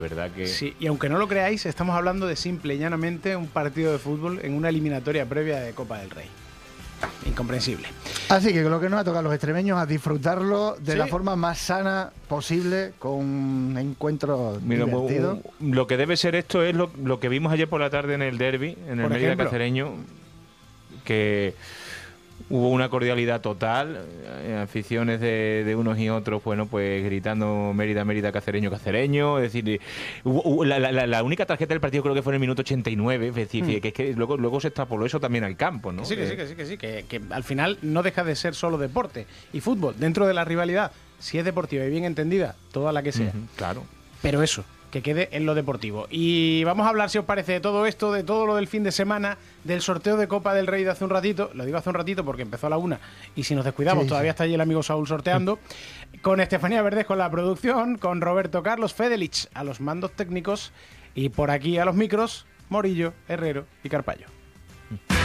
¿Verdad que? Sí, y aunque no lo creáis, estamos hablando de simple y llanamente un partido de fútbol en una eliminatoria previa de Copa del Rey. Incomprensible. Así que lo que nos ha tocado a los extremeños a disfrutarlo de Sí. la forma más sana posible, con un encuentro Mira, divertido. lo que debe ser esto es lo que vimos ayer por la tarde en el derbi, en el Por Mérida ejemplo. Cacereño, que hubo una cordialidad total, aficiones de unos y otros, bueno, pues gritando Mérida, Mérida, Cacereño, Cacereño, es decir, la única tarjeta del partido creo que fue en el minuto 89, es decir, que es que luego se extrapoló eso también al campo, ¿no? Que al final no deja de ser solo deporte y fútbol, dentro de la rivalidad, si es deportiva y bien entendida, toda la que sea. Claro. Pero eso, que quede en lo deportivo. Y vamos a hablar, si os parece, de todo esto, de todo lo del fin de semana, del sorteo de Copa del Rey de hace un ratito. Lo digo hace un ratito porque empezó a la 1 y si nos descuidamos todavía está allí el amigo Saúl sorteando. Con Estefanía Verdes con la producción, con Roberto Carlos Fedelich a los mandos técnicos y por aquí a los micros, Morillo, Herrero y Carpallo.